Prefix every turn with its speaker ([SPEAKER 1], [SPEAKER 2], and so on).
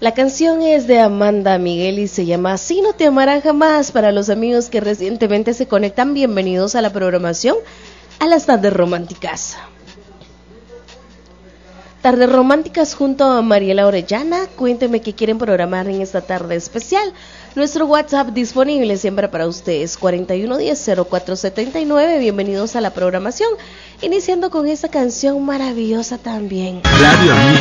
[SPEAKER 1] La canción es de Amanda Miguel y se llama Así no te amarán jamás. Para los amigos que recientemente se conectan, bienvenidos a la programación a las tardes románticas. Tardes románticas junto a Mariela Orellana. Cuéntenme qué quieren programar en esta tarde especial. Nuestro WhatsApp disponible siempre para ustedes, 4110-0479. Bienvenidos a la programación, iniciando con esta canción maravillosa también.
[SPEAKER 2] Radio Amigo